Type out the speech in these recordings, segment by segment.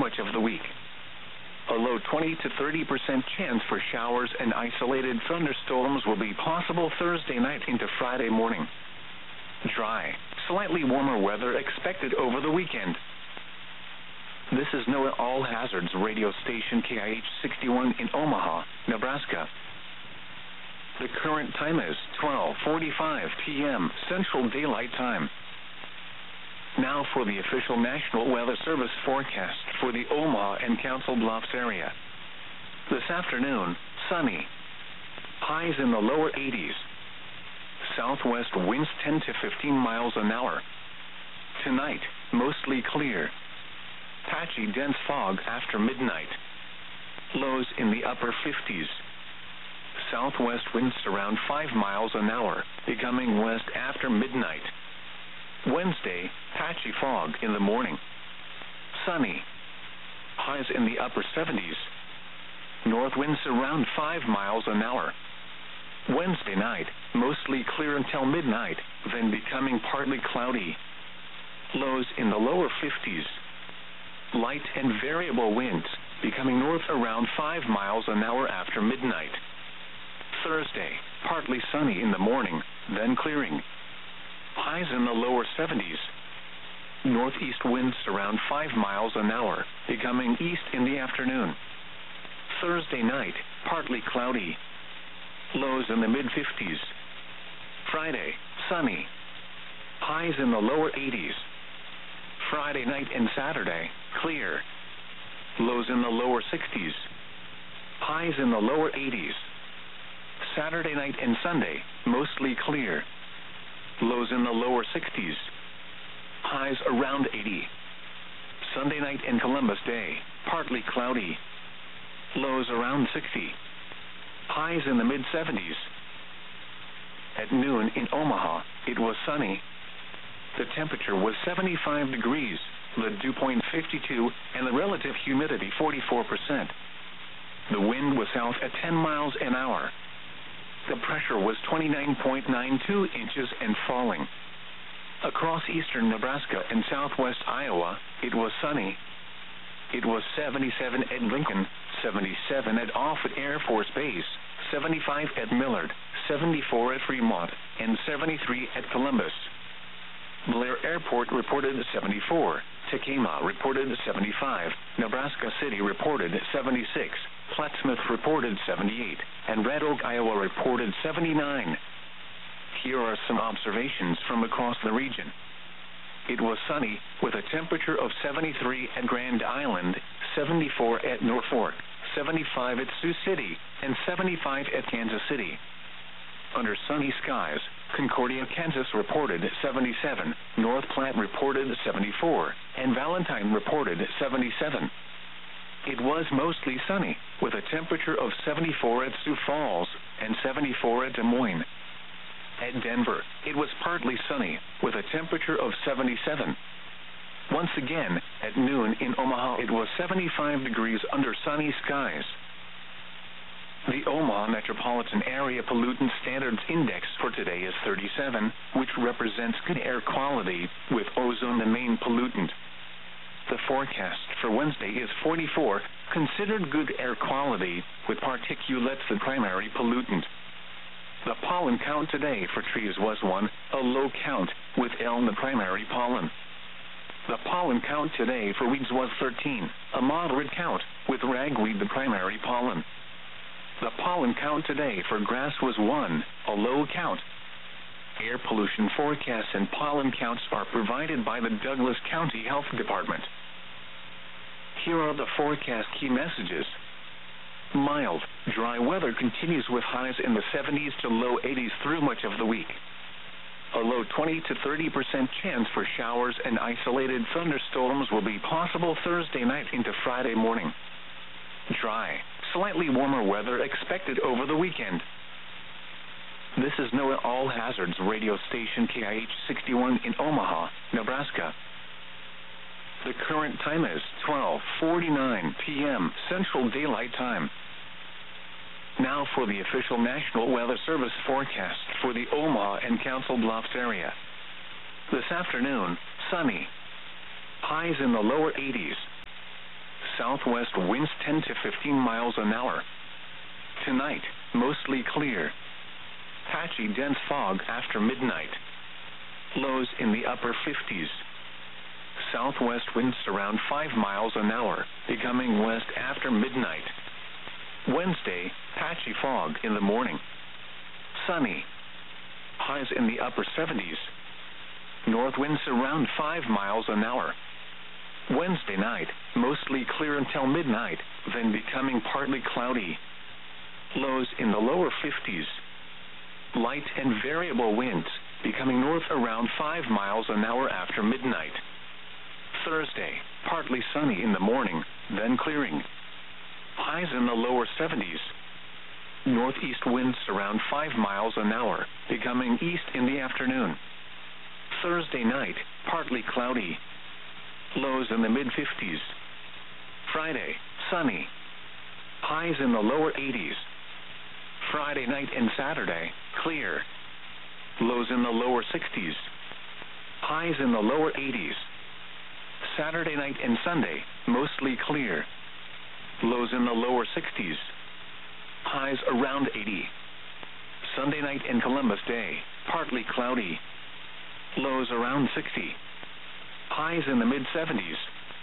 much of the week. A low 20 to 30% chance for showers and isolated thunderstorms will be possible Thursday night into Friday morning. Dry, slightly warmer weather expected over the weekend. This is NOAA All Hazards radio station KIH 61 in Omaha, Nebraska. The current time is 12:45 p.m. Central Daylight Time. Now for the official National Weather Service forecast for the Omaha and Council Bluffs area. This afternoon, sunny. Highs in the lower 80s. Southwest winds 10 to 15 miles an hour. Tonight, mostly clear. Patchy dense fog after midnight. Lows in the upper 50s. Southwest winds around 5 miles an hour, becoming west after midnight. Wednesday, patchy fog in the morning. Sunny. Highs in the upper 70s. North winds around 5 miles an hour. Wednesday night, mostly clear until midnight, then becoming partly cloudy. Lows in the lower 50s. Light and variable winds, becoming north around 5 miles an hour after midnight. Thursday, partly sunny in the morning, then clearing. Highs in the lower 70s. Northeast winds around 5 miles an hour, becoming east in the afternoon. Thursday night, partly cloudy. Lows in the mid-50s. Friday, sunny. Highs in the lower 80s. Friday night and Saturday, clear. Lows in the lower 60s. Highs in the lower 80s. Saturday night and Sunday, mostly clear. Lows in the lower 60s. Highs around 80. Sunday night and Columbus Day, partly cloudy. Lows around 60. Highs in the mid-70s. At noon in Omaha, it was sunny. The temperature was 75 degrees, the dew point 52, and the relative humidity 44%. The wind was south at 10 miles an hour. The pressure was 29.92 inches and falling. Across eastern Nebraska and southwest Iowa, it was sunny. It was 77 at Lincoln, 77 at Offutt Air Force Base, 75 at Millard, 74 at Fremont, and 73 at Columbus. Blair Airport reported 74, Tekamah reported 75, Nebraska City reported 76, Plattsmouth reported 78, and Red Oak, Iowa reported 79. Here are some observations from across the region. It was sunny, with a temperature of 73 at Grand Island, 74 at Norfolk, 75 at Sioux City, and 75 at Kansas City. Under sunny skies, Concordia, Kansas reported 77, North Platte reported 74, and Valentine reported 77. It was mostly sunny, with a temperature of 74 at Sioux Falls and 74 at Des Moines. At Denver, it was partly sunny, with a temperature of 77. Once again, at noon in Omaha, it was 75 degrees under sunny skies. The Omaha Metropolitan Area Pollutant Standards Index for today is 37, which represents good air quality, with ozone the main pollutant. The forecast for Wednesday is 44, considered good air quality, with particulates the primary pollutant. The pollen count today for trees was 1, a low count, with elm the primary pollen. The pollen count today for weeds was 13, a moderate count, with ragweed the primary pollen. The pollen count today for grass was 1, a low count. Air pollution forecasts and pollen counts are provided by the Douglas County Health Department. Here are the forecast key messages. Mild, dry weather continues with highs in the 70s to low 80s through much of the week. A low 20 to 30% chance for showers and isolated thunderstorms will be possible Thursday night into Friday morning. Dry, slightly warmer weather expected over the weekend. This is NOAA All Hazards radio station KIH 61 in Omaha, Nebraska. The current time is 12:49 p.m. Central Daylight Time. Now for the official National Weather Service forecast for the Omaha and Council Bluffs area. This afternoon, sunny. Highs in the lower 80s. Southwest winds 10 to 15 miles an hour. Tonight, mostly clear. Patchy dense fog after midnight. Lows in the upper 50s. Southwest winds around 5 miles an hour, becoming west after midnight. Wednesday, patchy fog in the morning. Sunny. Highs in the upper 70s. North winds around 5 miles an hour. Wednesday night, mostly clear until midnight, then becoming partly cloudy. Lows in the lower 50s. Light and variable winds, becoming north around 5 miles an hour after midnight. Thursday, partly sunny in the morning, then clearing. Highs in the lower 70s. Northeast winds around 5 miles an hour, becoming east in the afternoon. Thursday night, partly cloudy. Lows in the mid-50s. Friday, sunny. Highs in the lower 80s. Friday night and Saturday, clear. Lows in the lower 60s. Highs in the lower 80s. Saturday night and Sunday, mostly clear. Lows in the lower 60s. Highs around 80. Sunday night and Columbus Day, partly cloudy. Lows around 60. Highs in the mid-70s.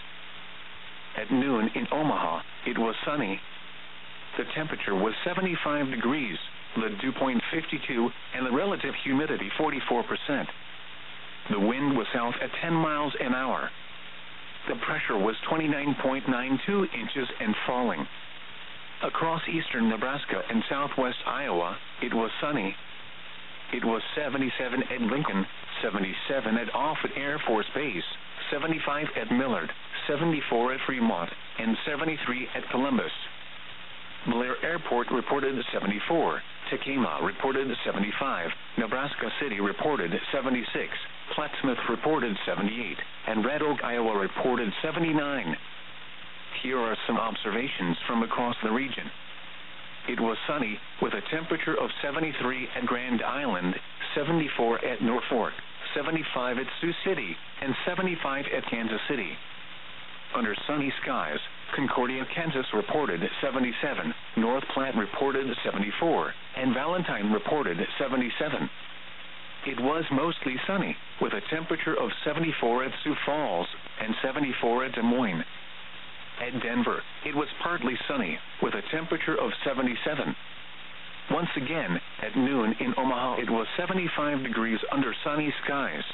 At noon in Omaha, it was sunny. The temperature was 75 degrees, the dew point 52, and the relative humidity 44%. The wind was south at 10 miles an hour. The pressure was 29.92 inches and falling. Across eastern Nebraska and southwest Iowa, it was sunny. It was 77 at Lincoln, 77 at Offutt Air Force Base, 75 at Millard, 74 at Fremont, and 73 at Columbus. Blair Airport reported 74, Tekamah reported 75, Nebraska City reported 76, Plattsmouth reported 78, and Red Oak, Iowa reported 79. Here are some observations from across the region. It was sunny, with a temperature of 73 at Grand Island, 74 at Norfolk, 75 at Sioux City, and 75 at Kansas City. Under sunny skies, Concordia, Kansas reported 77, North Platte reported 74, and Valentine reported 77. It was mostly sunny, with a temperature of 74 at Sioux Falls and 74 at Des Moines. At Denver, it was partly sunny, with a temperature of 77. Once again, at noon in Omaha, it was 75 degrees under sunny skies.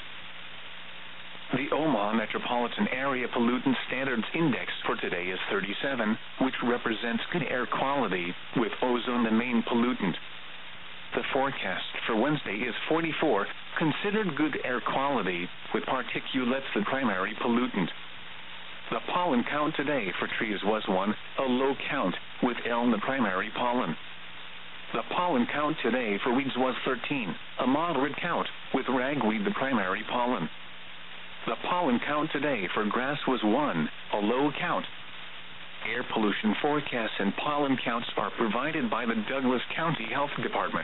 The Omaha Metropolitan Area Pollutant Standards Index for today is 37, which represents good air quality, with ozone the main pollutant. The forecast for Wednesday is 44, considered good air quality, with particulates the primary pollutant. The pollen count today for trees was 1, a low count, with elm the primary pollen. The pollen count today for weeds was 13, a moderate count, with ragweed the primary pollen. The pollen count today for grass was 1, a low count. Air pollution forecasts and pollen counts are provided by the Douglas County Health Department.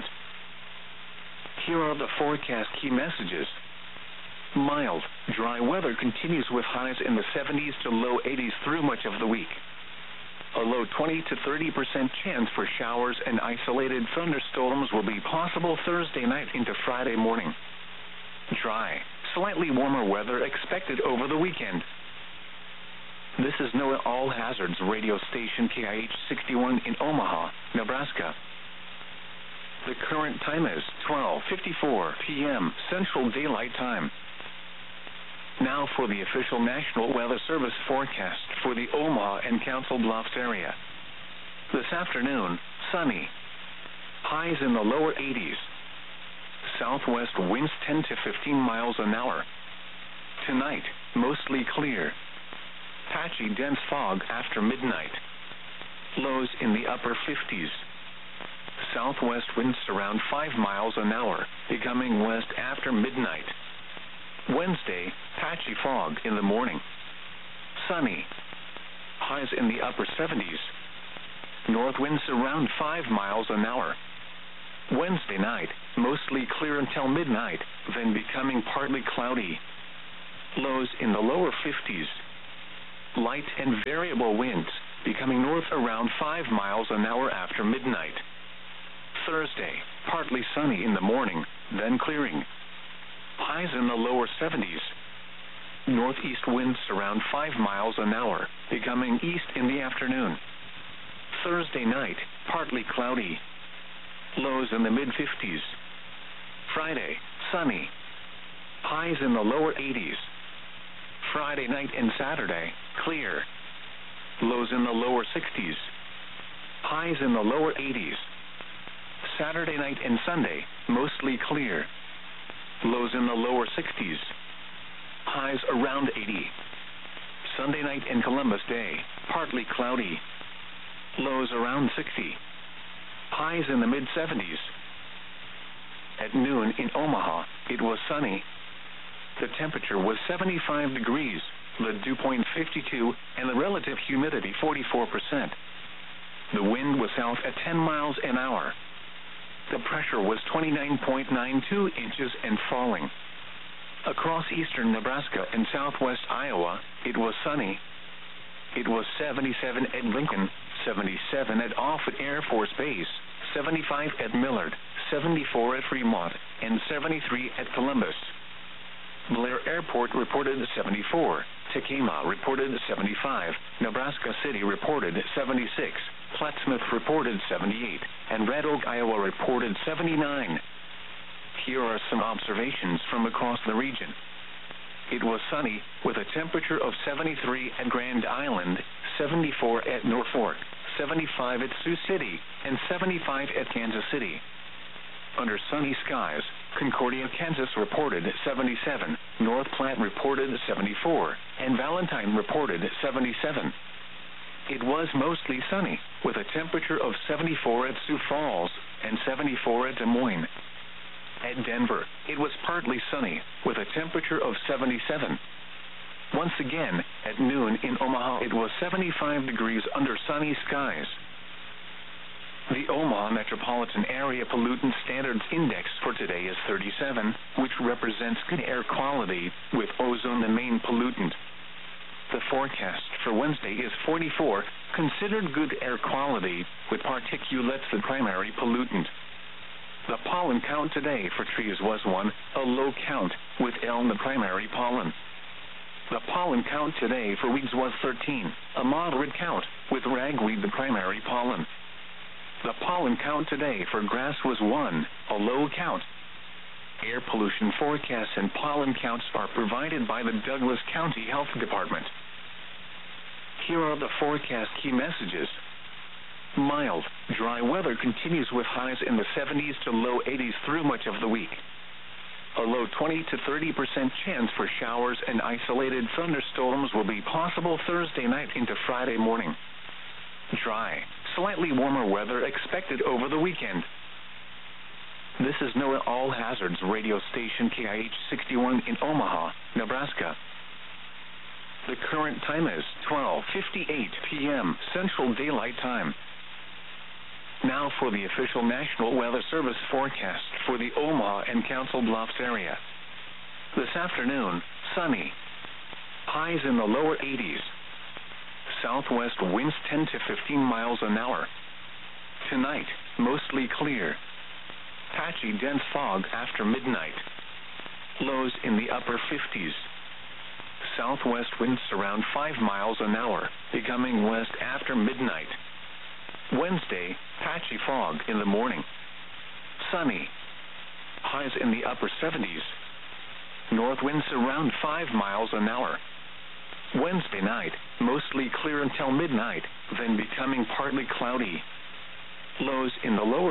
Here are the forecast key messages. Mild, dry weather continues with highs in the 70s to low 80s through much of the week. A low 20 to 30% chance for showers and isolated thunderstorms will be possible Thursday night into Friday morning. Dry, slightly warmer weather expected over the weekend. This is NOAA All Hazards radio station KIH 61 in Omaha, Nebraska. The current time is 12:54 p.m. Central Daylight Time. Now for the official National Weather Service forecast for the Omaha and Council Bluffs area. This afternoon, sunny. Highs in the lower 80s. Southwest winds 10 to 15 miles an hour. Tonight, mostly clear. Patchy dense fog after midnight. Lows in the upper 50s. Southwest winds around 5 miles an hour, becoming west after midnight. Wednesday, patchy fog in the morning. Sunny. Highs in the upper 70s. North winds around 5 miles an hour. Wednesday night, mostly clear until midnight, then becoming partly cloudy. Lows in the lower 50s. light and variable winds, becoming north around 5 miles an hour after midnight. Thursday, partly sunny in the morning, then clearing. Highs in the lower 70s. Northeast winds around 5 miles an hour, becoming east in the afternoon. Thursday night, partly cloudy. Lows in the mid-50s. Friday, sunny. Highs in the lower 80s. Friday night and Saturday, clear. Lows in the lower 60s. Highs in the lower 80s. Saturday night and Sunday, mostly clear. Lows in the lower 60s. Highs around 80. Sunday night and Columbus Day, partly cloudy. Lows around 60. Highs in the mid-70s. At noon in Omaha, it was sunny. The temperature was 75 degrees, the dew point 52, and the relative humidity 44%. The wind was south at 10 miles an hour. The pressure was 29.92 inches and falling. Across eastern Nebraska and southwest Iowa, it was sunny. It was 77 at Lincoln, 77 at Offutt Air Force Base, 75 at Millard, 74 at Fremont, and 73 at Columbus. Blair Airport reported 74, Tekamah reported 75, Nebraska City reported 76, Plattsmouth reported 78, and Red Oak, Iowa reported 79. Here are some observations from across the region. It was sunny, with a temperature of 73 at Grand Island, 74 at Norfolk, 75 at Sioux City, and 75 at Kansas City. Under sunny skies, Concordia, Kansas reported 77, North Platte reported 74, and Valentine reported 77. It was mostly sunny, with a temperature of 74 at Sioux Falls and 74 at Des Moines. At Denver, it was partly sunny, with a temperature of 77. Once again, at noon in Omaha, it was 75 degrees under sunny skies. The Omaha Metropolitan Area Pollutant Standards Index for today is 37, which represents good air quality, with ozone the main pollutant. The forecast for Wednesday is 44, considered good air quality, with particulates the primary pollutant. The pollen count today for trees was 1, a low count, with elm the primary pollen. The pollen count today for weeds was 13, a moderate count, with ragweed the primary pollen. The pollen count today for grass was 1, a low count. Air pollution forecasts and pollen counts are provided by the Douglas County Health Department. Here are the forecast key messages. Mild, dry weather continues with highs in the 70s to low 80s through much of the week. A low 20 to 30% chance for showers and isolated thunderstorms will be possible Thursday night into Friday morning. Dry, slightly warmer weather expected over the weekend. This is NOAA All Hazards radio station KIH 61 in Omaha, Nebraska. The current time is 12:58 p.m. Central Daylight Time. Now for the official National Weather Service forecast for the Omaha and Council Bluffs area. This afternoon, sunny. Highs in the lower 80s. Southwest winds 10 to 15 miles an hour. Tonight, mostly clear. Patchy dense fog after midnight. Lows in the upper 50s. Southwest winds around 5 miles an hour, becoming west after midnight. Wednesday, patchy fog in the morning. Sunny. Highs in the upper 70s. North winds around 5 miles an hour. Wednesday night, mostly clear until midnight, then becoming partly cloudy. Lows in the lower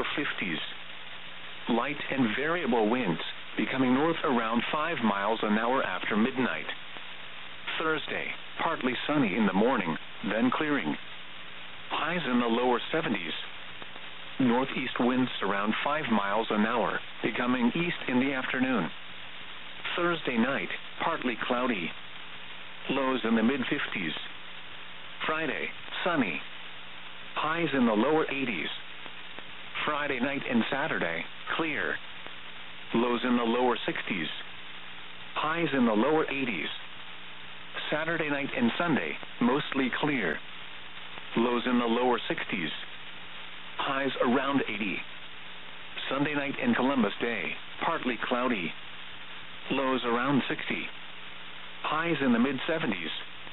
50s. Light and variable winds, becoming north around 5 miles an hour after midnight. Thursday, partly sunny in the morning, then clearing. Highs in the lower 70s. Northeast winds around 5 miles an hour, becoming east in the afternoon. Thursday night, partly cloudy. Lows in the mid-50s. Friday, sunny. Highs in the lower 80s. Friday night and Saturday, clear. Lows in the lower 60s. Highs in the lower 80s. Saturday night and Sunday, mostly clear. Lows in the lower 60s. Highs around 80. Sunday night and Columbus Day, partly cloudy. Lows around 60. Highs in the mid-70s.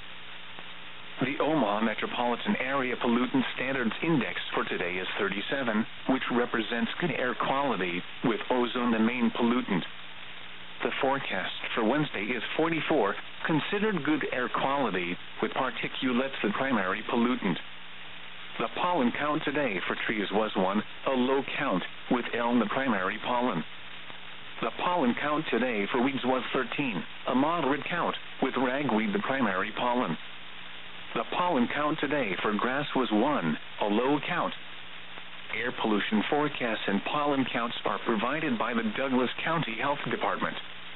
The Omaha Metropolitan Area Pollutant Standards Index for today is 37, which represents good air quality, with ozone the main pollutant. The forecast for Wednesday is 44, considered good air quality, with particulates the primary pollutant. The pollen count today for trees was 1, a low count, with elm the primary pollen. The pollen count today for weeds was 13, a moderate count, with ragweed the primary pollen. The pollen count today for grass was 1, a low count. Air pollution forecasts and pollen counts are provided by the Douglas County Health Department.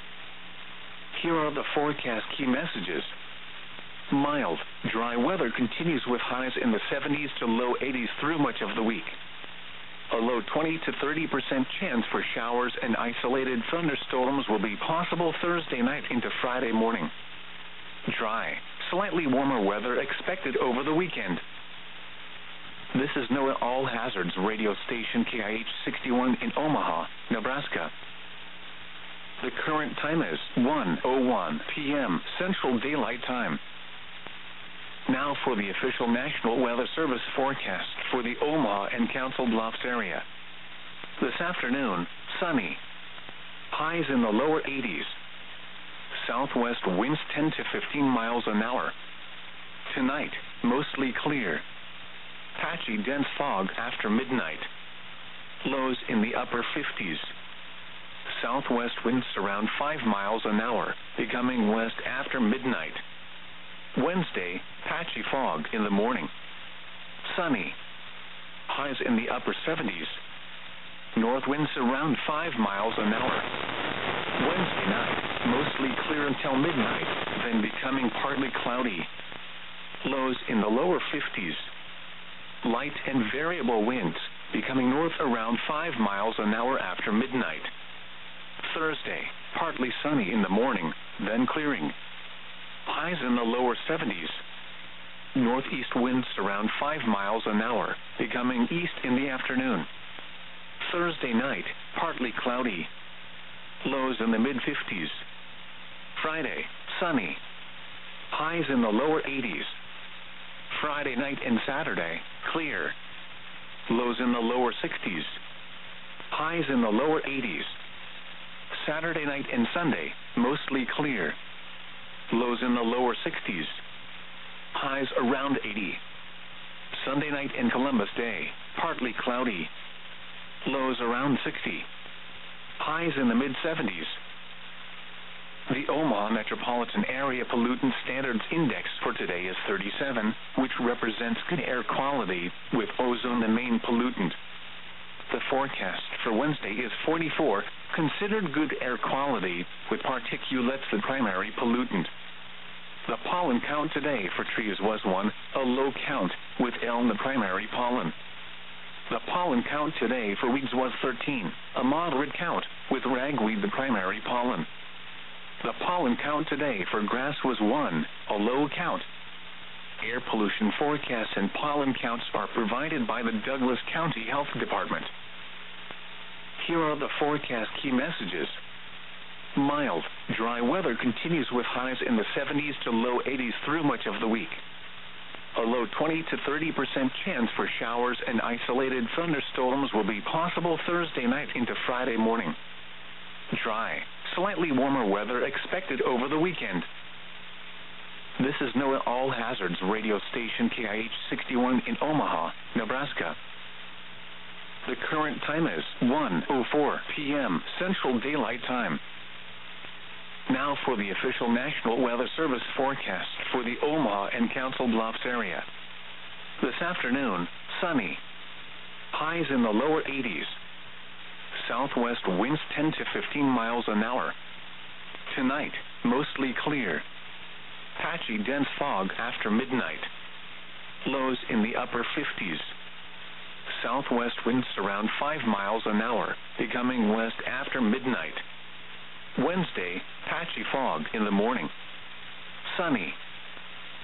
Here are the forecast key messages. Mild, dry weather continues with highs in the 70s to low 80s through much of the week. A low 20 to 30% chance for showers and isolated thunderstorms will be possible Thursday night into Friday morning. Dry, slightly warmer weather expected over the weekend. This is NOAA All Hazards radio station KIH 61 in Omaha, Nebraska. The current time is 1:01 p.m. Central Daylight Time. Now for the official National Weather Service forecast for the Omaha and Council Bluffs area. This afternoon, sunny. Highs in the lower 80s. Southwest winds 10 to 15 miles an hour. Tonight, mostly clear. Patchy dense fog after midnight. Lows in the upper 50s. Southwest winds around 5 miles an hour, becoming west after midnight. Wednesday, patchy fog in the morning. Sunny. Highs in the upper 70s. North winds around 5 miles an hour. Wednesday night, mostly clear until midnight, then becoming partly cloudy. Lows in the lower 50s. Light and variable winds, becoming north around 5 miles an hour after midnight. Thursday, partly sunny in the morning, then clearing. Highs in the lower 70s. Northeast winds around 5 miles an hour, becoming east in the afternoon. Thursday night, partly cloudy. Lows in the mid-50s. Friday, sunny. Highs in the lower 80s. Friday night and Saturday, clear. Lows in the lower 60s. Highs in the lower 80s. Saturday night and Sunday, mostly clear. Lows in the lower 60s. Highs around 80. Sunday night and Columbus Day, partly cloudy. Lows around 60. Highs in the mid-70s. The Omaha Metropolitan Area Pollutant Standards Index for today is 37, which represents good air quality, with ozone the main pollutant. The forecast for Wednesday is 44, considered good air quality, with particulates the primary pollutant. The pollen count today for trees was 1, a low count, with elm the primary pollen. The pollen count today for weeds was 13, a moderate count, with ragweed the primary pollen. The pollen count today for grass was 1, a low count. Air pollution forecasts and pollen counts are provided by the Douglas County Health Department. Here are the forecast key messages. Mild, dry weather continues with highs in the 70s to low 80s through much of the week. A low 20 to 30% chance for showers and isolated thunderstorms will be possible Thursday night into Friday morning. Dry, slightly warmer weather expected over the weekend. This is NOAA All Hazards radio station KIH 61 in Omaha, Nebraska. The current time is 1:04 p.m. Central Daylight Time. Now for the official National Weather Service forecast for the Omaha and Council Bluffs area. This afternoon, sunny. Highs in the lower 80s. Southwest winds 10 to 15 miles an hour. Tonight, mostly clear. Patchy dense fog after midnight. Lows in the upper 50s. Southwest winds around 5 miles an hour, becoming west after midnight. Wednesday, patchy fog in the morning. Sunny.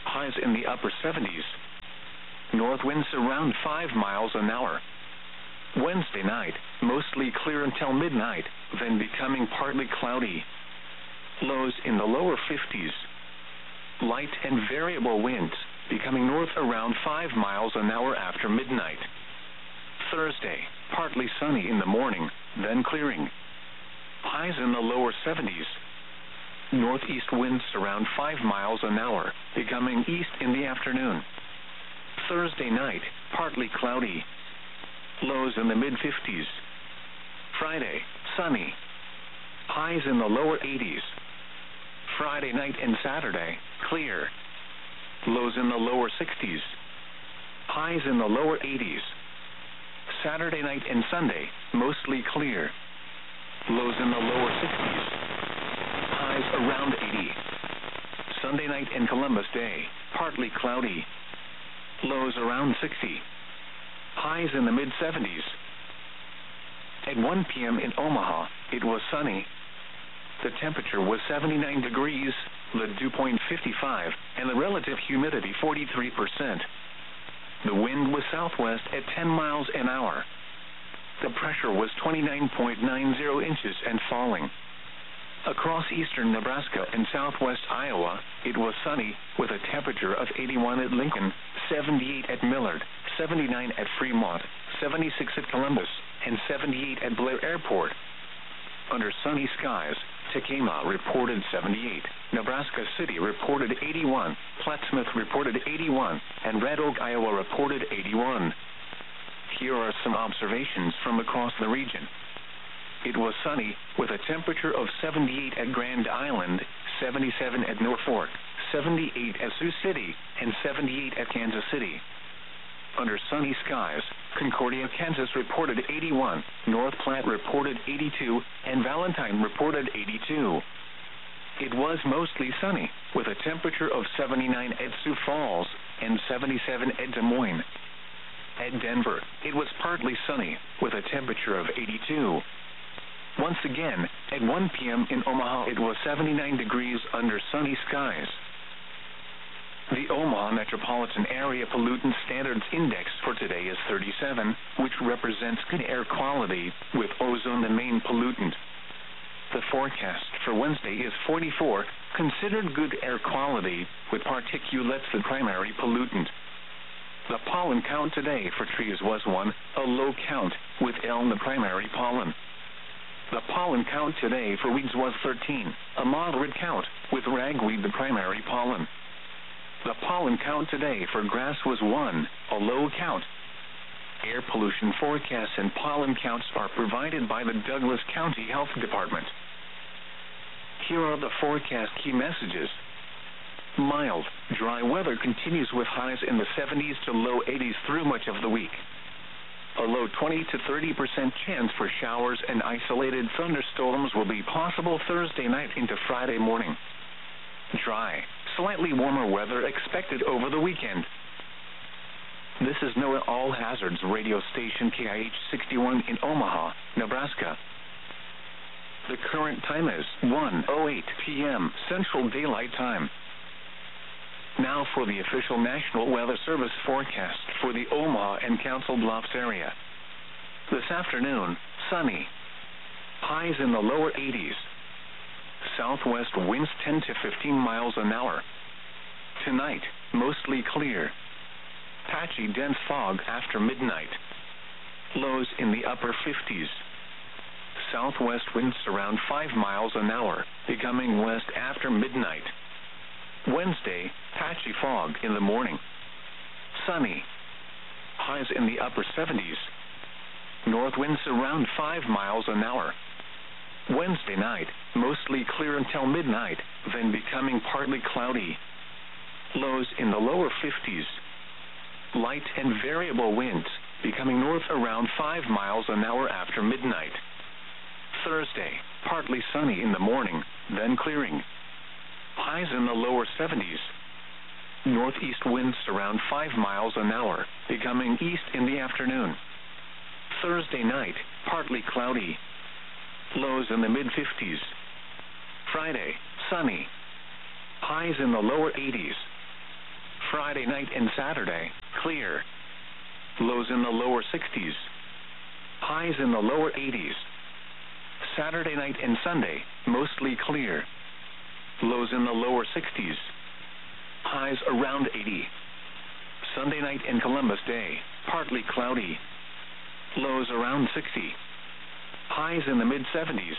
highs in the upper 70s. North winds around 5 miles an hour. Wednesday night, mostly clear until midnight, then becoming partly cloudy. Lows in the lower 50s. Light and variable winds, becoming north around 5 miles an hour after midnight. Thursday, partly sunny in the morning, then clearing. Highs in the lower 70s. Northeast winds around 5 miles an hour, becoming east in the afternoon. Thursday night, partly cloudy. Lows in the mid-50s. Friday, sunny. Highs in the lower 80s. Friday night and Saturday, clear. Lows in the lower 60s. Highs in the lower 80s. Saturday night and Sunday, mostly clear. Lows in the lower 60s. Highs around 80. Sunday night and Columbus Day, partly cloudy. Lows around 60. Highs in the mid-70s. At 1 p.m. in Omaha, it was sunny. The temperature was 79 degrees, the dew point 55, and the relative humidity 43%. The wind was southwest at 10 miles an hour. The pressure was 29.90 inches and falling. Across eastern Nebraska and southwest Iowa, it was sunny, with a temperature of 81 at Lincoln, 78 at Millard, 79 at Fremont, 76 at Columbus, and 78 at Blair Airport. Under sunny skies, Tekamah reported 78, Nebraska City reported 81, Plattsmouth reported 81, and Red Oak, Iowa reported 81. Here are some observations from across the region. It was sunny, with a temperature of 78 at Grand Island, 77 at Norfolk, 78 at Sioux City, and 78 at Kansas City. Under sunny skies, Concordia, Kansas reported 81, North Platte reported 82, and Valentine reported 82. It was mostly sunny, with a temperature of 79 at Sioux Falls and 77 at Des Moines. At Denver, it was partly sunny, with a temperature of 82. Once again, at 1 p.m. in Omaha, it was 79 degrees under sunny skies. The Omaha Metropolitan Area Pollutant Standards Index for today is 37, which represents good air quality, with ozone the main pollutant. The forecast for Wednesday is 44, considered good air quality, with particulates the primary pollutant. The pollen count today for trees was 1, a low count, with elm the primary pollen. The pollen count today for weeds was 13, a moderate count, with ragweed the primary pollen. The pollen count today for grass was 1, a low count. Air pollution forecasts and pollen counts are provided by the Douglas County Health Department. Here are the forecast key messages. Mild, dry weather continues with highs in the 70s to low 80s through much of the week. A low 20 to 30% chance for showers and isolated thunderstorms will be possible Thursday night into Friday morning. Dry, slightly warmer weather expected over the weekend. This is NOAA All Hazards radio station KIH 61 in Omaha, Nebraska. The current time is 1:08 p.m. Central Daylight Time. Now for the official National Weather Service forecast for the Omaha and Council Bluffs area. This afternoon, sunny. Highs in the lower 80s. Southwest winds 10 to 15 miles an hour. Tonight, mostly clear. Patchy dense fog after midnight. Lows in the upper 50s. Southwest winds around 5 miles an hour, becoming west after midnight. Wednesday, patchy fog in the morning. Sunny. Highs in the upper 70s. North winds around 5 miles an hour. Wednesday night, mostly clear until midnight, then becoming partly cloudy. Lows in the lower 50s. Light and variable winds, becoming north around 5 miles an hour after midnight. Thursday, partly sunny in the morning, then clearing. Highs in the lower 70s. Northeast winds around 5 miles an hour, becoming east in the afternoon. Thursday night, partly cloudy. Lows in the mid-50s. Friday, sunny. Highs in the lower 80s. Friday night and Saturday, clear. Lows in the lower 60s. Highs in the lower 80s. Saturday night and Sunday, mostly clear. Lows in the lower 60s. Highs around 80. Sunday night and Columbus Day, partly cloudy. Lows around 60. Highs in the mid-70s.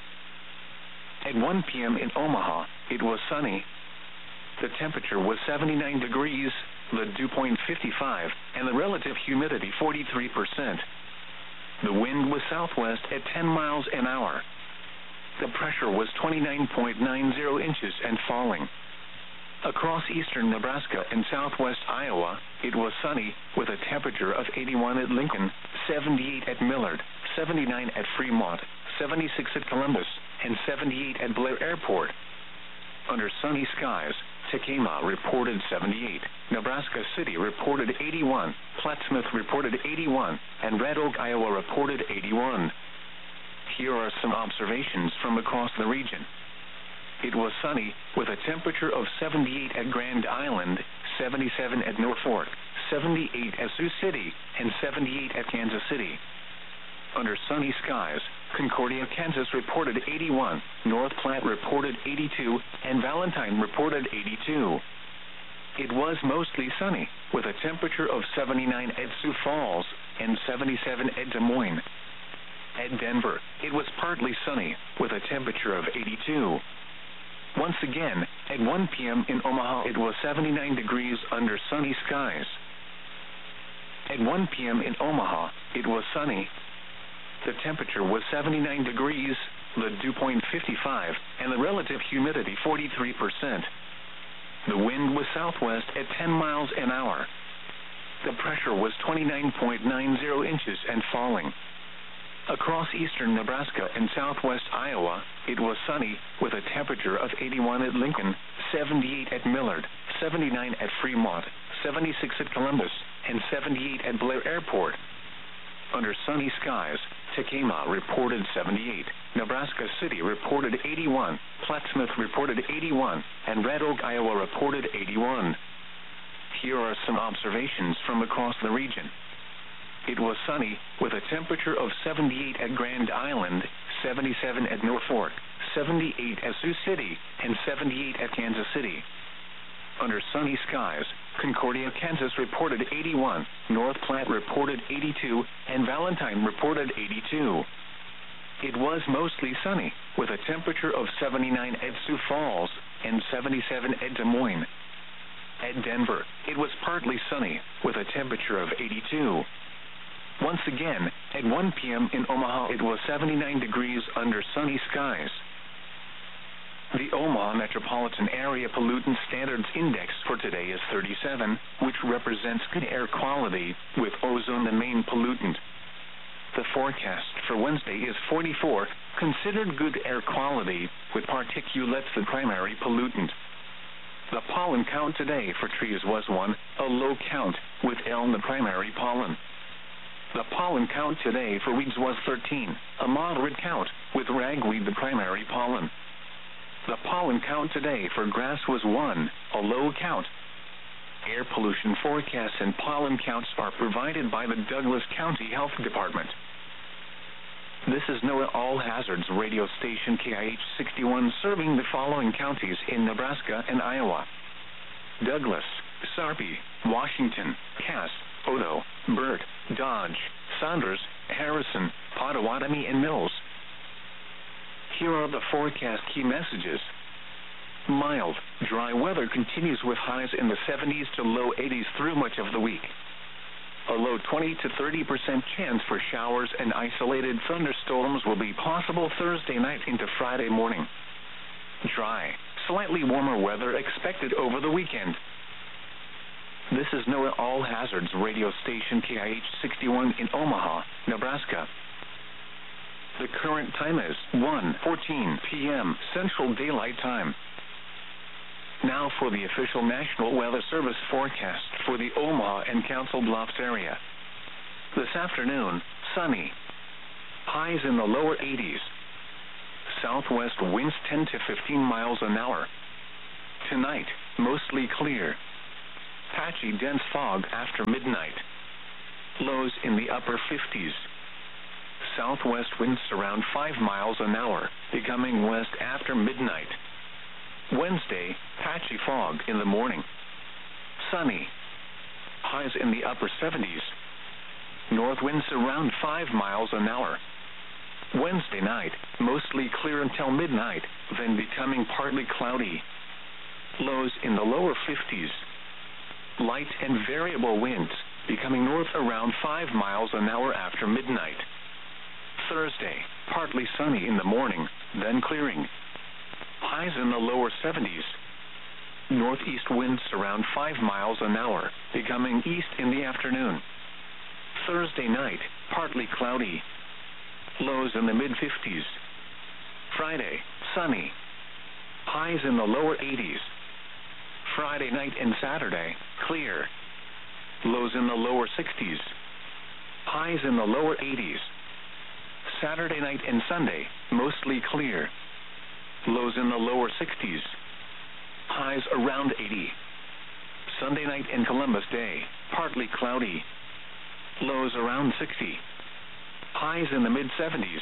At 1 p.m. in Omaha, it was sunny. The temperature was 79 degrees, the dew point 55, and the relative humidity 43%. The wind was southwest at 10 miles an hour. The pressure was 29.90 inches and falling. Across eastern Nebraska and southwest Iowa, it was sunny, with a temperature of 81 at Lincoln, 78 at Millard, 79 at Fremont, 76 at Columbus, and 78 at Blair Airport. Under sunny skies, Tekamah reported 78, Nebraska City reported 81, Plattsmouth reported 81, and Red Oak, Iowa reported 81. Here are some observations from across the region. It was sunny, with a temperature of 78 at Grand Island, 77 at Norfolk, 78 at Sioux City, and 78 at Kansas City. Under sunny skies, Concordia, Kansas reported 81, North Platte reported 82, and Valentine reported 82. It was mostly sunny, with a temperature of 79 at Sioux Falls and 77 at Des Moines. At Denver, it was partly sunny, with a temperature of 82. Once again, at 1 p.m. in Omaha, it was 79 degrees under sunny skies. At 1 p.m. in Omaha, it was sunny. The temperature was 79 degrees, the dew point 55, and the relative humidity 43%. The wind was southwest at 10 miles an hour. The pressure was 29.90 inches and falling. Across eastern Nebraska and southwest Iowa, it was sunny, with a temperature of 81 at Lincoln, 78 at Millard, 79 at Fremont, 76 at Columbus, and 78 at Blair Airport. Under sunny skies, Tekamah reported 78, Nebraska City reported 81, Plattsmouth reported 81, and Red Oak, Iowa reported 81. Here are some observations from across the region. It was sunny, with a temperature of 78 at Grand Island, 77 at Norfolk, 78 at Sioux City, and 78 at Kansas City. Under sunny skies, Concordia, Kansas reported 81, North Platte reported 82, and Valentine reported 82. It was mostly sunny, with a temperature of 79 at Sioux Falls and 77 at Des Moines. At Denver, it was partly sunny, with a temperature of 82. Once again, at 1 p.m. in Omaha, it was 79 degrees under sunny skies. The Omaha Metropolitan Area Pollutant Standards Index for today is 37, which represents good air quality, with ozone the main pollutant. The forecast for Wednesday is 44, considered good air quality, with particulates the primary pollutant. The pollen count today for trees was 1, a low count, with elm the primary pollen. The pollen count today for weeds was 13, a moderate count, with ragweed the primary pollen. The pollen count today for grass was 1, a low count. Air pollution forecasts and pollen counts are provided by the Douglas County Health Department. This is NOAA All Hazards radio station KIH 61 serving the following counties in Nebraska and Iowa: Douglas, Sarpy, Washington, Cass, Odo, Burt, Dodge, Saunders, Harrison, Pottawatomie, and Mills. Here are the forecast key messages. Mild, dry weather continues with highs in the 70s to low 80s through much of the week. A low 20 to 30% chance for showers and isolated thunderstorms will be possible Thursday night into Friday morning. Dry, slightly warmer weather expected over the weekend. This is NOAA All Hazards radio station KIH 61 in Omaha, Nebraska. The current time is 1:14 p.m. Central Daylight Time. Now for the official National Weather Service forecast for the Omaha and Council Bluffs area. This afternoon, sunny. Highs in the lower 80s. Southwest winds 10 to 15 miles an hour. Tonight, mostly clear. patchy dense fog after midnight. Lows in the upper 50s. Southwest winds around 5 miles an hour, becoming west after midnight. Wednesday, patchy fog in the morning. Sunny. Highs in the upper 70s. North winds around 5 miles an hour. Wednesday night, mostly clear until midnight, then becoming partly cloudy. Lows in the lower 50s. Light and variable winds, becoming north around 5 miles an hour after midnight. Thursday, partly sunny in the morning, then clearing. Highs in the lower 70s. Northeast winds around 5 miles an hour, becoming east in the afternoon. Thursday night, partly cloudy. Lows in the mid-50s. Friday, sunny. Highs in the lower 80s. Friday night and Saturday, clear. Lows in the lower 60s. Highs in the lower 80s. Saturday night and Sunday, mostly clear. Lows in the lower 60s. Highs around 80. Sunday night and Columbus Day, partly cloudy. Lows around 60. Highs in the mid-70s.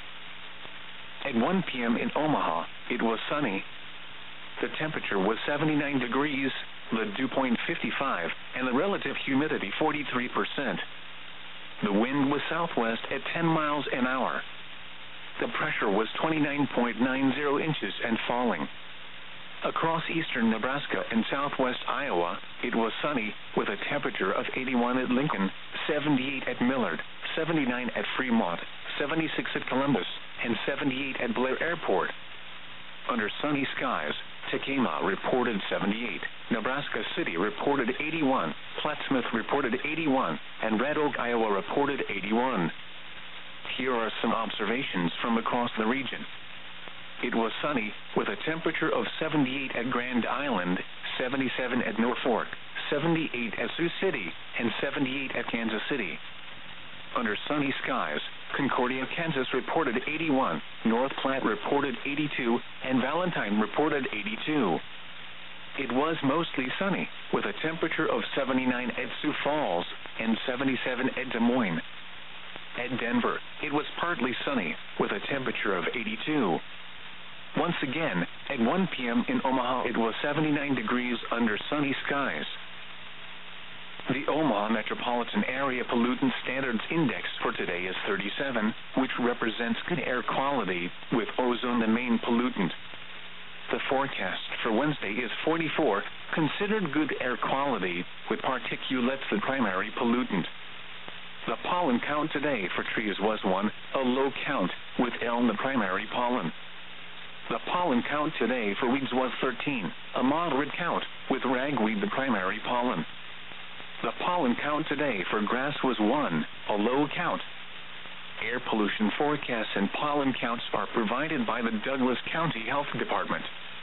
At 1 p.m. in Omaha, it was sunny. The temperature was 79 degrees, the dew point 55, and the relative humidity 43%. The wind was southwest at 10 miles an hour. The pressure was 29.90 inches and falling. Across eastern Nebraska and southwest Iowa, it was sunny, with a temperature of 81 at Lincoln, 78 at Millard, 79 at Fremont, 76 at Columbus, and 78 at Blair Airport. Under sunny skies, Tekamah reported 78, Nebraska City reported 81, Plattsmouth reported 81, and Red Oak, Iowa reported 81. Here are some observations from across the region. It was sunny, with a temperature of 78 at Grand Island, 77 at Norfolk, 78 at Sioux City, and 78 at Kansas City. Under sunny skies, Concordia, Kansas reported 81, North Platte reported 82, and Valentine reported 82. It was mostly sunny, with a temperature of 79 at Sioux Falls and 77 at Des Moines. At Denver, it was partly sunny, with a temperature of 82. Once again, at 1 p.m. in Omaha, it was 79 degrees under sunny skies. The Omaha Metropolitan Area Pollutant Standards Index for today is 37, which represents good air quality, with ozone the main pollutant. The forecast for Wednesday is 44, considered good air quality, with particulates the primary pollutant. The pollen count today for trees was 1, a low count, with elm the primary pollen. The pollen count today for weeds was 13, a moderate count, with ragweed the primary pollen. The pollen count today for grass was 1, a low count. Air pollution forecasts and pollen counts are provided by the Douglas County Health Department.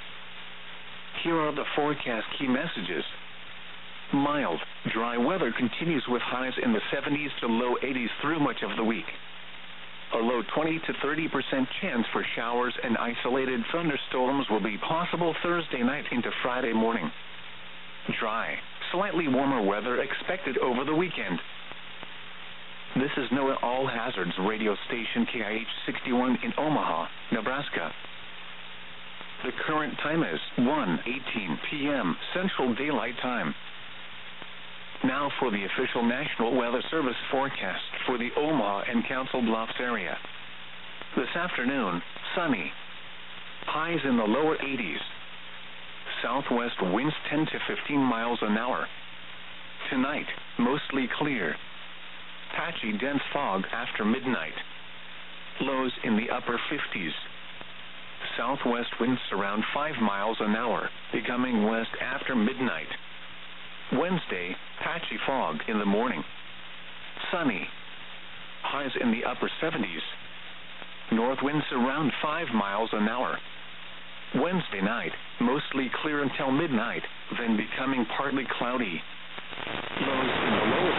Here are the forecast key messages. Mild, dry weather continues with highs in the 70s to low 80s through much of the week. A low 20 to 30% chance for showers and isolated thunderstorms will be possible Thursday night into Friday morning. Dry, slightly warmer weather expected over the weekend. This is NOAA All Hazards radio station KIH 61 in Omaha, Nebraska. The current time is 1:18 p.m. Central Daylight Time. Now for the official National Weather Service forecast for the Omaha and Council Bluffs area. This afternoon, sunny. Highs in the lower 80s. Southwest winds 10 to 15 miles an hour. Tonight, mostly clear. Patchy dense fog after midnight. Lows in the upper 50s. Southwest winds around 5 miles an hour, becoming west after midnight. Wednesday, patchy fog in the morning. Sunny. Highs in the upper 70s. North winds around 5 miles an hour. Wednesday night, mostly clear until midnight, then becoming partly cloudy. Lows in the lower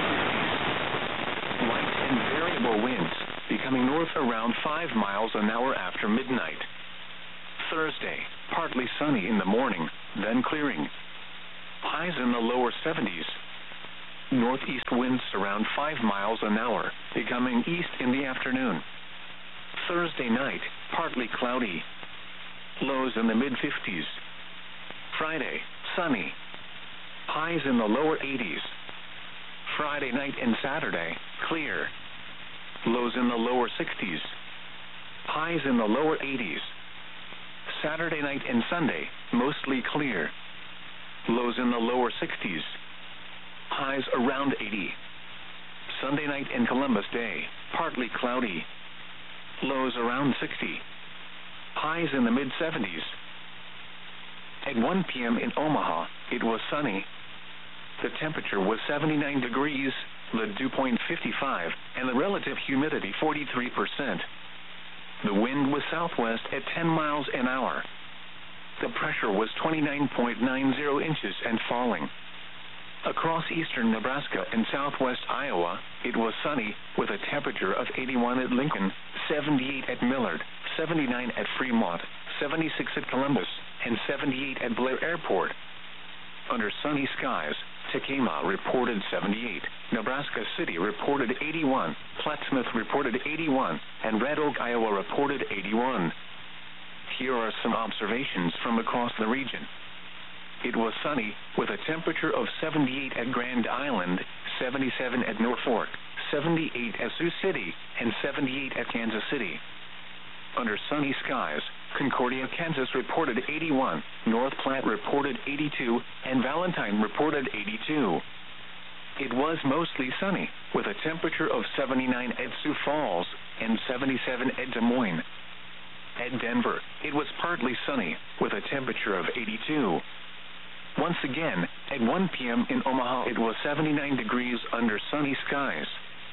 50s. Light and variable winds, becoming north around 5 miles an hour after midnight. Thursday, partly sunny in the morning, then clearing. highs in the lower 70s. Northeast winds around 5 miles an hour, becoming east in the afternoon. Thursday night, partly cloudy. Lows in the mid-50s. Friday, sunny. Highs in the lower 80s. Friday night and Saturday, clear. Lows in the lower 60s. Highs in the lower 80s. Saturday night and Sunday, mostly clear. Lows in the lower 60s. Highs around 80. Sunday night and Columbus Day, partly cloudy. Lows around 60. Highs in the mid-70s. At 1 p.m. in Omaha, it was sunny. The temperature was 79 degrees, the dew point 55, and the relative humidity 43%. The wind was southwest at 10 miles an hour. The pressure was 29.90 inches and falling. Across eastern Nebraska and southwest Iowa, it was sunny, with a temperature of 81 at Lincoln, 78 at Millard, 79 at Fremont, 76 at Columbus, and 78 at Blair Airport. Under sunny skies, Tekamah reported 78, Nebraska City reported 81, Plattsmouth reported 81, and Red Oak, Iowa reported 81. Here are some observations from across the region. It was sunny, with a temperature of 78 at Grand Island, 77 at Norfolk, 78 at Sioux City, and 78 at Kansas City. Under sunny skies, Concordia, Kansas reported 81, North Platte reported 82, and Valentine reported 82. It was mostly sunny, with a temperature of 79 at Sioux Falls and 77 at Des Moines. At Denver, it was partly sunny, with a temperature of 82. Once again, at 1 p.m. in Omaha, it was 79 degrees under sunny skies.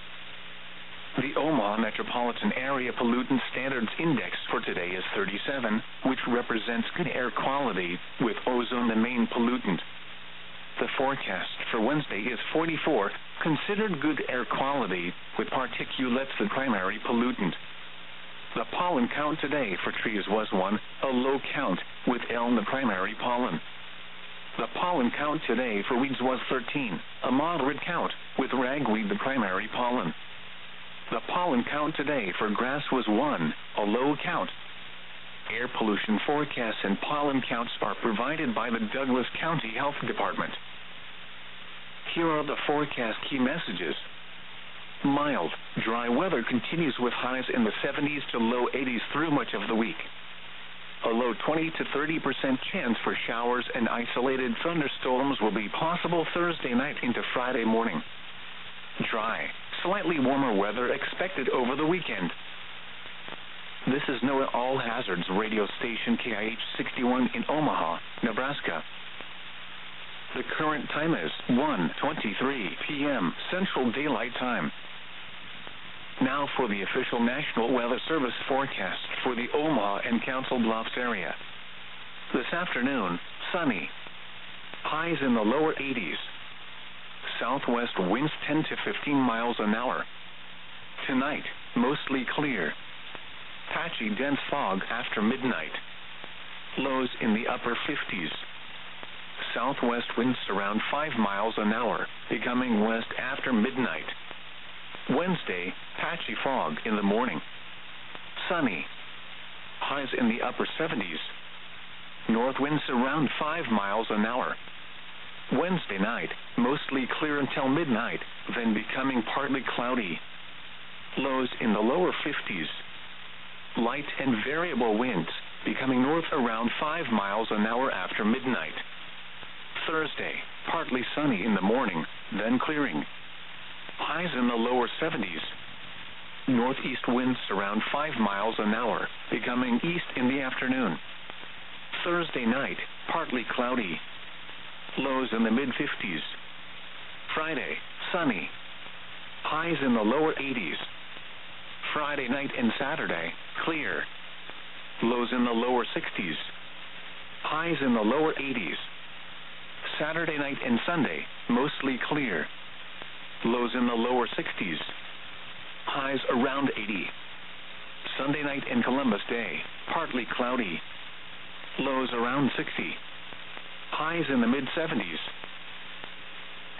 The Omaha Metropolitan Area Pollutant Standards Index for today is 37, which represents good air quality, with ozone the main pollutant. The forecast for Wednesday is 44, considered good air quality, with particulates the primary pollutant. The pollen count today for trees was 1, a low count, with elm the primary pollen. The pollen count today for weeds was 13, a moderate count, with ragweed the primary pollen. The pollen count today for grass was 1, a low count. Air pollution forecasts and pollen counts are provided by the Douglas County Health Department. Here are the forecast key messages. Mild, dry weather continues with highs in the 70s to low 80s through much of the week. A low 20 to 30% chance for showers and isolated thunderstorms will be possible Thursday night into Friday morning. Dry, slightly warmer weather expected over the weekend. This is NOAA All Hazards radio station KIH 61 in Omaha, Nebraska. The current time is 1:23 p.m. Central Daylight Time. Now for the official National Weather Service forecast for the Omaha and Council Bluffs area. This afternoon, sunny. Highs in the lower 80s. Southwest winds 10 to 15 miles an hour. Tonight, mostly clear. Patchy dense fog after midnight. Lows in the upper 50s. Southwest winds around 5 miles an hour, becoming west after midnight. Wednesday, patchy fog in the morning. Sunny. Highs in the upper 70s. North winds around 5 miles an hour. Wednesday night, mostly clear until midnight, then becoming partly cloudy. Lows in the lower 50s. Light and variable winds, becoming north around 5 miles an hour after midnight. Thursday, partly sunny in the morning, then clearing. Highs in the lower 70s. Northeast winds around 5 miles an hour, becoming east in the afternoon. Thursday night, partly cloudy. Lows in the mid-50s. Friday, sunny. Highs in the lower 80s. Friday night and Saturday, clear. Lows in the lower 60s. Highs in the lower 80s. Saturday night and Sunday, mostly clear. Lows in the lower 60s. Highs around 80. Sunday night and Columbus Day, partly cloudy. Lows around 60. Highs in the mid-70s.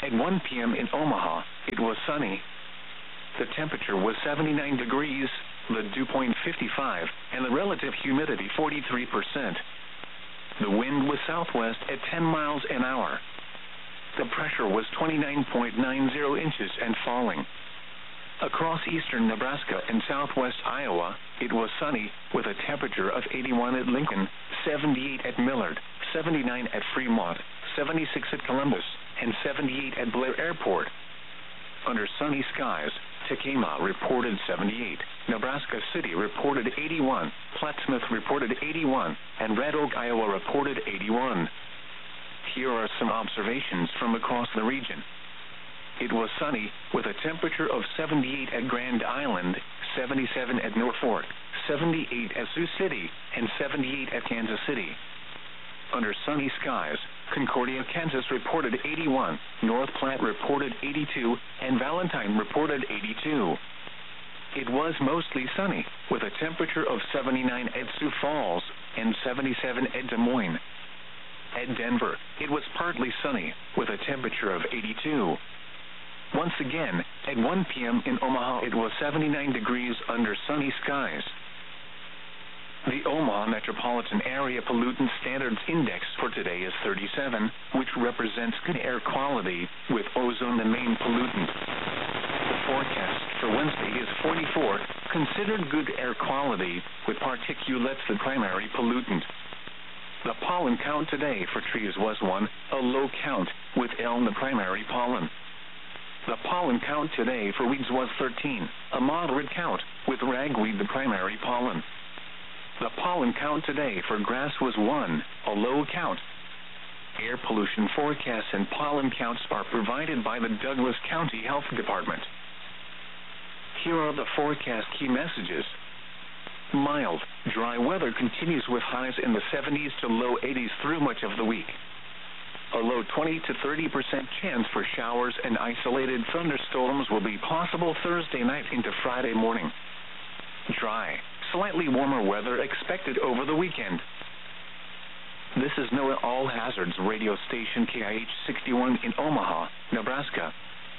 At 1 p.m. in Omaha, it was sunny. The temperature was 79 degrees, the dew point 55, and the relative humidity 43%. The wind was southwest at 10 miles an hour. The pressure was 29.90 inches and falling. Across eastern Nebraska and southwest Iowa, it was sunny, with a temperature of 81 at Lincoln, 78 at Millard, 79 at Fremont, 76 at Columbus, and 78 at Blair Airport. Under sunny skies, Tekamah reported 78, Nebraska City reported 81, Plattsmouth reported 81, and Red Oak, Iowa reported 81. Here are some observations from across the region. It was sunny, with a temperature of 78 at Grand Island, 77 at Norfolk, 78 at Sioux City, and 78 at Kansas City. Under sunny skies, Concordia, Kansas reported 81, North Platte reported 82, and Valentine reported 82. It was mostly sunny, with a temperature of 79 at Sioux Falls and 77 at Des Moines. At Denver, it was partly sunny, with a temperature of 82. Once again, at 1 p.m. in Omaha, it was 79 degrees under sunny skies. The Omaha Metropolitan Area Pollutant Standards Index for today is 37, which represents good air quality, with ozone the main pollutant. The forecast for Wednesday is 44, considered good air quality, with particulates the primary pollutant. The pollen count today for trees was 1, a low count, with elm the primary pollen. The pollen count today for weeds was 13, a moderate count, with ragweed the primary pollen. The pollen count today for grass was 1, a low count. Air pollution forecasts and pollen counts are provided by the Douglas County Health Department. Here are the forecast key messages. Mild, dry weather continues with highs in the 70s to low 80s through much of the week. A low 20 to 30% chance for showers and isolated thunderstorms will be possible Thursday night into Friday morning. Dry, slightly warmer weather expected over the weekend. This is NOAA All Hazards radio station KIH 61 in Omaha, Nebraska.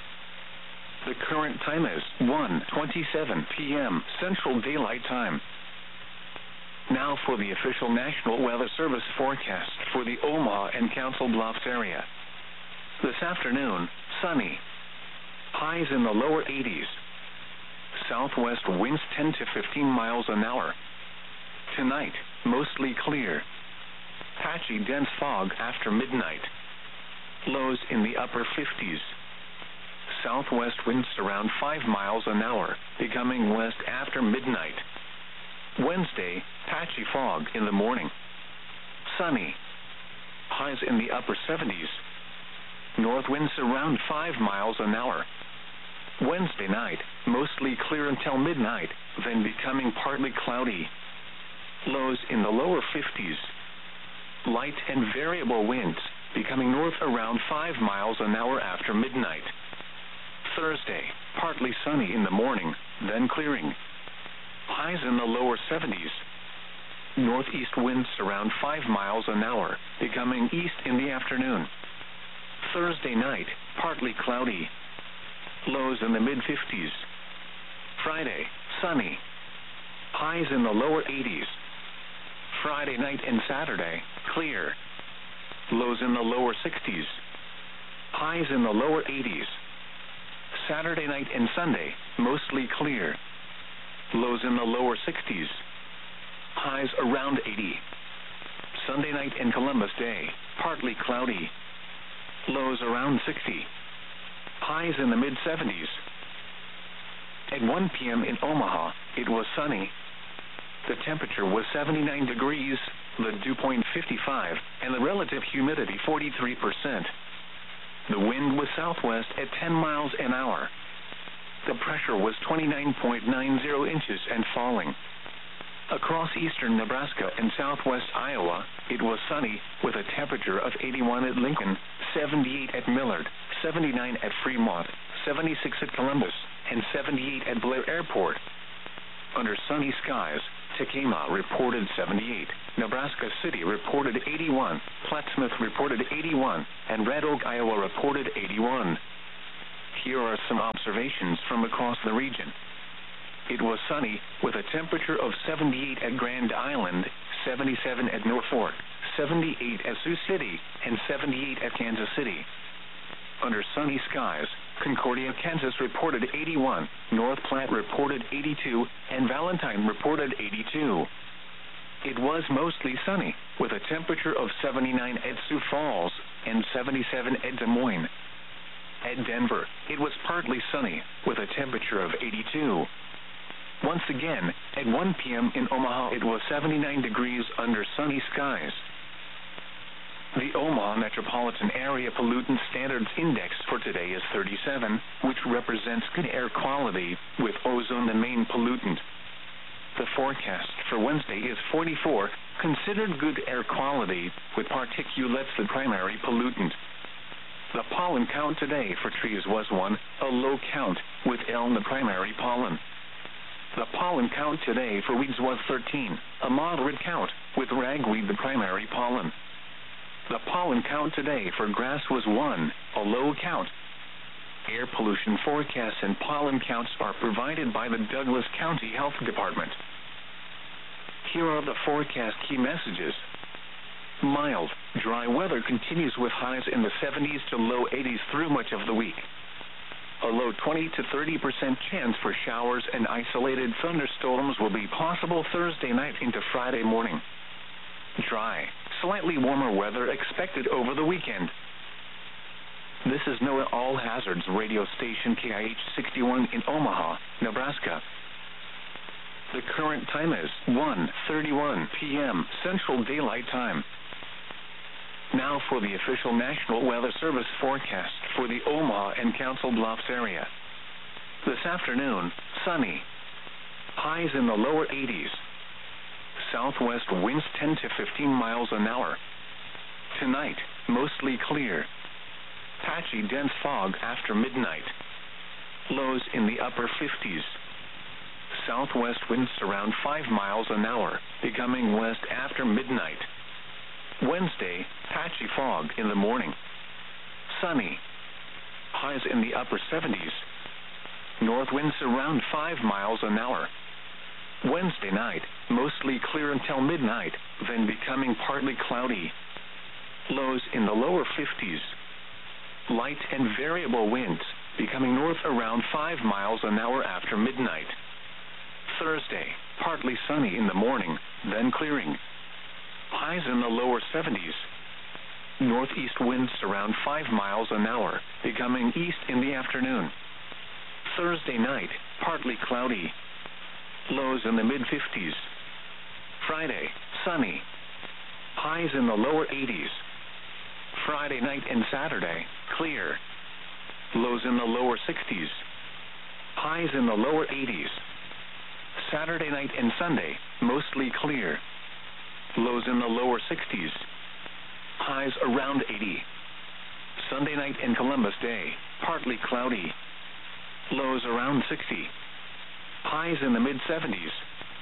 The current time is 1:27 p.m. Central Daylight Time. Now for the official National Weather Service forecast for the Omaha and Council Bluffs area. This afternoon, sunny. Highs in the lower 80s. Southwest winds 10 to 15 miles an hour. Tonight, mostly clear. Patchy dense fog after midnight. Lows in the upper 50s. Southwest winds around 5 miles an hour, becoming west after midnight. Wednesday, patchy fog in the morning. Sunny. Highs in the upper 70s. North winds around 5 miles an hour. Wednesday night, mostly clear until midnight, then becoming partly cloudy. Lows in the lower 50s. Light and variable winds, becoming north around 5 miles an hour after midnight. Thursday, partly sunny in the morning, then clearing. Highs in the lower 70s. Northeast winds around 5 miles an hour, becoming east in the afternoon. Thursday night, partly cloudy. Lows in the mid-50s. Friday, sunny. Highs in the lower 80s. Friday night and Saturday, clear. Lows in the lower 60s. Highs in the lower 80s. Saturday night and Sunday, mostly clear. Lows in the lower 60s. Highs around 80. Sunday night and Columbus Day, partly cloudy. Lows around 60. Highs in the mid-70s. At 1 p.m. in Omaha, it was sunny. The temperature was 79 degrees, the dew point 55, and the relative humidity 43%. The wind was southwest at 10 miles an hour. The pressure was 29.90 inches and falling. Across eastern Nebraska and southwest Iowa, it was sunny, with a temperature of 81 at Lincoln, 78 at Millard, 79 at Fremont, 76 at Columbus, and 78 at Blair Airport. Under sunny skies, Tekamah reported 78, Nebraska City reported 81, Plattsmouth reported 81, and Red Oak, Iowa reported 81. Here are some observations from across the region. It was sunny, with a temperature of 78 at Grand Island, 77 at Norfolk, 78 at Sioux City, and 78 at Kansas City. Under sunny skies, Concordia, Kansas reported 81, North Platte reported 82, and Valentine reported 82. It was mostly sunny, with a temperature of 79 at Sioux Falls and 77 at Des Moines. At Denver, it was partly sunny, with a temperature of 82. Once again, at 1 p.m. in Omaha, it was 79 degrees under sunny skies. The Omaha Metropolitan Area Pollutant Standards Index for today is 37, which represents good air quality, with ozone the main pollutant. The forecast for Wednesday is 44, considered good air quality, with particulates the primary pollutant. The pollen count today for trees was 1, a low count, with elm the primary pollen. The pollen count today for weeds was 13, a moderate count, with ragweed the primary pollen. The pollen count today for grass was 1, a low count. Air pollution forecasts and pollen counts are provided by the Douglas County Health Department. Here are the forecast key messages. Mild, dry weather continues with highs in the 70s to low 80s through much of the week. A low 20 to 30% chance for showers and isolated thunderstorms will be possible Thursday night into Friday morning. Dry, slightly warmer weather expected over the weekend. This is NOAA All Hazards radio station KIH 61 in Omaha, Nebraska. The current time is 1:31 p.m. Central Daylight Time. Now for the official National Weather Service forecast for the Omaha and Council Bluffs area. This afternoon, sunny. Highs in the lower 80s. Southwest winds 10 to 15 miles an hour. Tonight, mostly clear. Patchy dense fog after midnight. Lows in the upper 50s. Southwest winds around 5 miles an hour, becoming west after midnight. Wednesday, patchy fog in the morning. Sunny. Highs in the upper 70s. North winds around 5 miles an hour. Wednesday night, mostly clear until midnight, then becoming partly cloudy. Lows in the lower 50s. Light and variable winds, becoming north around 5 miles an hour after midnight. Thursday, partly sunny in the morning, then clearing. Highs in the lower 70s. Northeast winds around 5 miles an hour, becoming east in the afternoon. Thursday night, partly cloudy. Lows in the mid-50s. Friday, sunny. Highs in the lower 80s. Friday night and Saturday, clear. Lows in the lower 60s. Highs in the lower 80s. Saturday night and Sunday, mostly clear. Lows in the lower 60s. Highs around 80. Sunday night and Columbus Day, partly cloudy. Lows around 60. Highs in the mid-70s.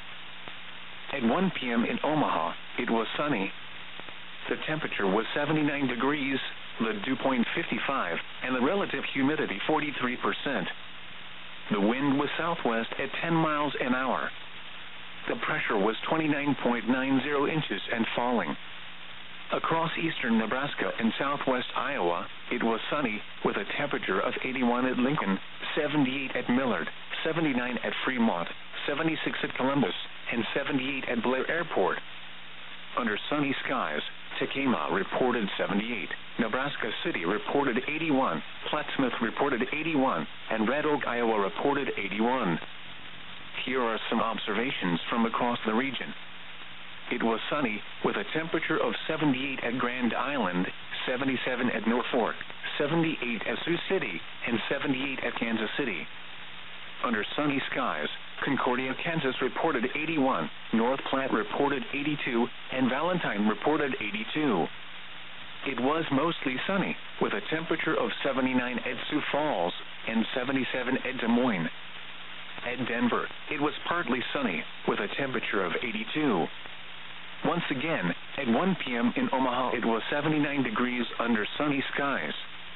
At 1 p.m. in Omaha, it was sunny. The temperature was 79 degrees, the dew point 55, and the relative humidity 43%. The wind was southwest at 10 miles an hour. The pressure was 29.90 inches and falling. Across eastern Nebraska and southwest Iowa, it was sunny, with a temperature of 81 at Lincoln, 78 at Millard, 79 at Fremont, 76 at Columbus, and 78 at Blair Airport. Under sunny skies, Tekamah reported 78, Nebraska City reported 81, Plattsmouth reported 81, and Red Oak, Iowa reported 81. Here are some observations from across the region. It was sunny, with a temperature of 78 at Grand Island, 77 at Norfolk, 78 at Sioux City, and 78 at Kansas City. Under sunny skies, Concordia, Kansas reported 81, North Platte reported 82, and Valentine reported 82. It was mostly sunny, with a temperature of 79 at Sioux Falls and 77 at Des Moines. At Denver, it was partly sunny, with a temperature of 82. Once again, at 1 p.m. in Omaha, it was 79 degrees under sunny skies.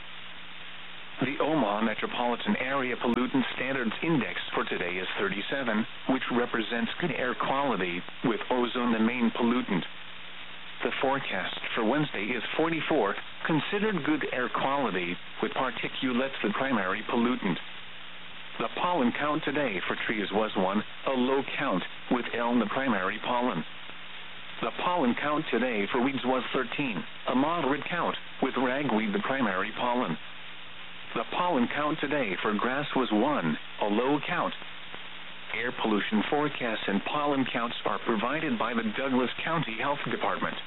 The Omaha Metropolitan Area Pollutant Standards Index for today is 37, which represents good air quality, with ozone the main pollutant. The forecast for Wednesday is 44, considered good air quality, with particulates the primary pollutant. The pollen count today for trees was 1, a low count, with elm the primary pollen. The pollen count today for weeds was 13, a moderate count, with ragweed the primary pollen. The pollen count today for grass was 1, a low count. Air pollution forecasts and pollen counts are provided by the Douglas County Health Department.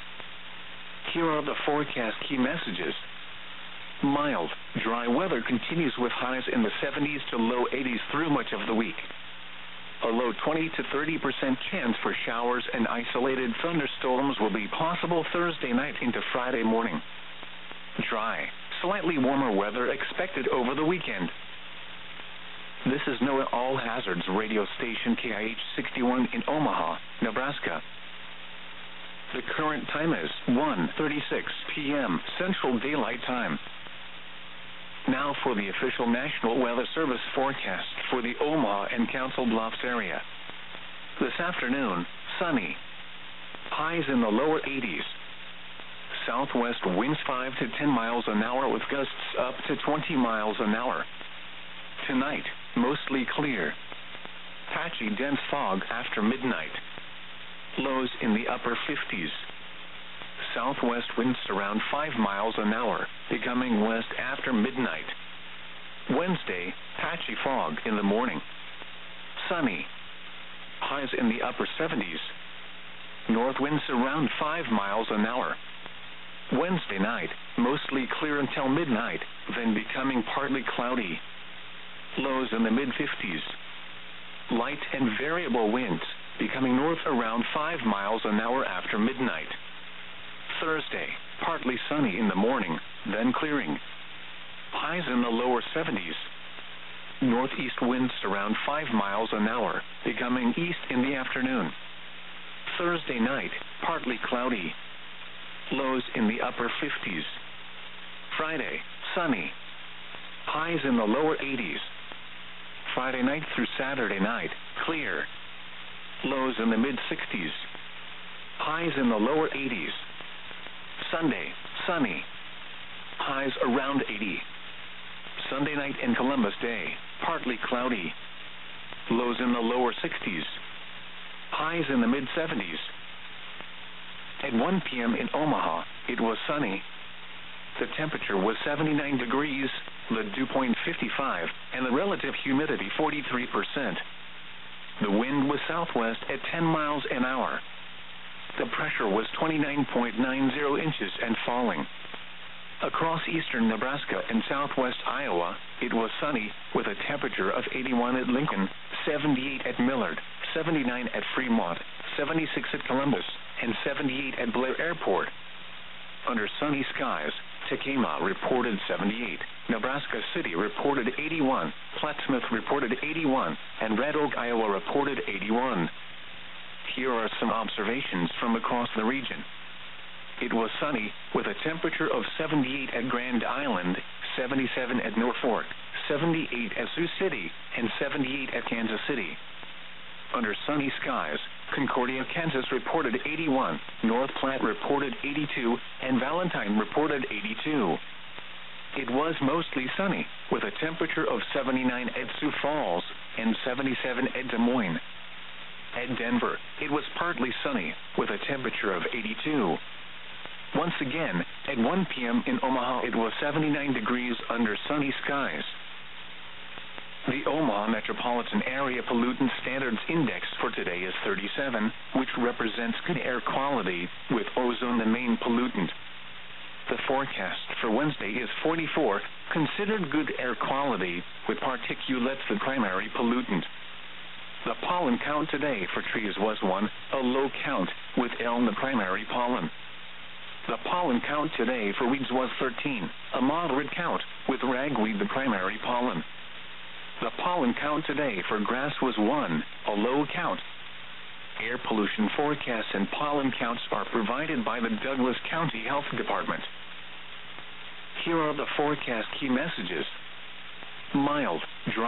Here are the forecast key messages. Mild, dry weather continues with highs in the 70s to low 80s through much of the week. A low 20 to 30% chance for showers and isolated thunderstorms will be possible Thursday night into Friday morning. Dry, slightly warmer weather expected over the weekend. This is NOAA All Hazards radio station KIH 61 in Omaha, Nebraska. The current time is 1:36 p.m. Central Daylight Time. Now for the official National Weather Service forecast for the Omaha and Council Bluffs area. This afternoon, sunny. Highs in the lower 80s. Southwest winds 5 to 10 miles an hour with gusts up to 20 miles an hour. Tonight, mostly clear. Patchy dense fog after midnight. Lows in the upper 50s. Southwest winds around 5 miles an hour, becoming west after midnight. Wednesday, patchy fog in the morning. Sunny. Highs in the upper 70s. North winds around 5 miles an hour. Wednesday night, mostly clear until midnight, then becoming partly cloudy. Lows in the mid-50s. Light and variable winds, becoming north around 5 miles an hour after midnight. Thursday, partly sunny in the morning, then clearing. Highs in the lower 70s. Northeast winds around 5 miles an hour, becoming east in the afternoon. Thursday night, partly cloudy. Lows in the upper 50s. Friday, sunny. Highs in the lower 80s. Friday night through Saturday night, clear. Lows in the mid-60s. Highs in the lower 80s. Sunday, sunny. Highs around 80. Sunday night in Columbus Day, partly cloudy. Lows in the lower 60s. Highs in the mid-70s. At 1 p.m. in Omaha, it was sunny. The temperature was 79 degrees, the dew point 55, and the relative humidity 43%. The wind was southwest at 10 miles an hour. The pressure was 29.90 inches and falling. Across eastern Nebraska and southwest Iowa, it was sunny with a temperature of 81 at Lincoln, 78 at Millard, 79 at Fremont, 76 at Columbus, and 78 at Blair Airport. Under sunny skies, Tekamah reported 78, Nebraska City reported 81, Plattsmouth reported 81, and Red Oak, Iowa reported 81. Here are some observations from across the region. It was sunny with a temperature of 78 at Grand Island, 77 at Norfolk, 78 at Sioux City, and 78 at Kansas City. Under sunny skies, Concordia, Kansas reported 81, North Platte reported 82, and Valentine reported 82. It was mostly sunny, with a temperature of 79 at Sioux Falls and 77 at Des Moines. At Denver, it was partly sunny, with a temperature of 82. Once again, at 1 p.m. in Omaha, it was 79 degrees under sunny skies. The Omaha Metropolitan Area Pollutant Standards Index for today is 37, which represents good air quality, with ozone the main pollutant. The forecast for Wednesday is 44, considered good air quality, with particulates the primary pollutant. The pollen count today for trees was 1, a low count, with elm the primary pollen. The pollen count today for weeds was 13, a moderate count, with ragweed the primary pollen. The pollen pollen count today for grass was 1, a low count. Air pollution forecasts and pollen counts are provided by the Douglas County Health Department. Here are the forecast key messages. Mild, dry.